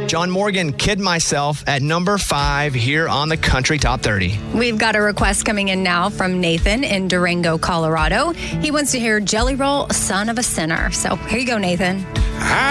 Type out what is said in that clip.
John Morgan, Kid Myself, at number 5 here on the Country Top 30. We've got a request coming in now from Nathan in Durango, Colorado. He wants to hear Jelly Roll, Son of a Sinner. So here you go, Nathan.